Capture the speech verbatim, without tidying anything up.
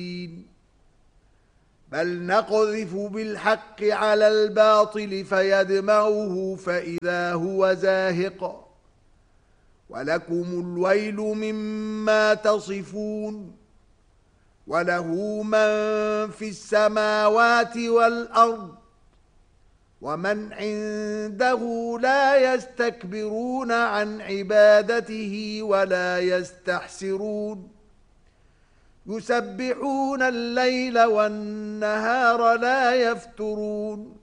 بل نقذف بالحق على الباطل فيدمغه فإذا هو زاهق ولكم الويل مما تصفون وله من في السماوات والأرض ومن عنده لا يستكبرون عن عبادته ولا يستحسرون يسبحون الليل والنهار لا يفترون